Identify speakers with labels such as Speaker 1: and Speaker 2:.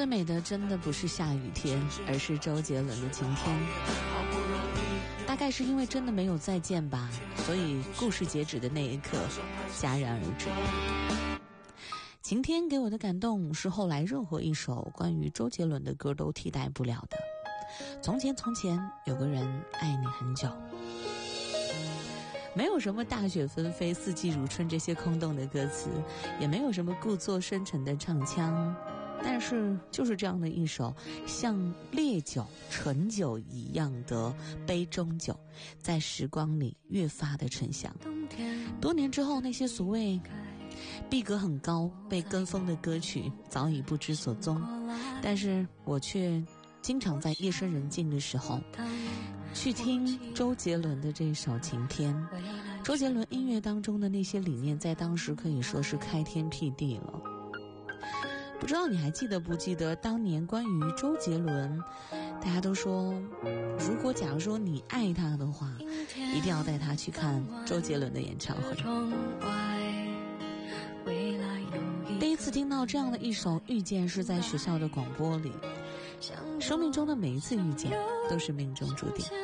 Speaker 1: 最美的真的不是下雨天，而是周杰伦的晴天。大概是因为真的没有再见吧，所以故事截止的那一刻戛然而止。晴天给我的感动是后来任何一首关于周杰伦的歌都替代不了的。从前从前有个人爱你很久，没有什么大雪纷飞四季如春这些空洞的歌词，也没有什么故作深沉的唱腔，但是就是这样的一首像烈酒醇酒一样的杯中酒，在时光里越发的醇香。多年之后，那些所谓逼格很高被跟风的歌曲早已不知所踪，但是我却经常在夜深人静的时候去听周杰伦的这首晴天。周杰伦音乐当中的那些理念在当时可以说是开天辟地了。不知道你还记得不记得当年关于周杰伦，大家都说如果假如说你爱他的话，一定要带他去看周杰伦的演唱会。第一次听到这样的一首遇见是在学校的广播里，生命中的每一次遇见都是命中注定。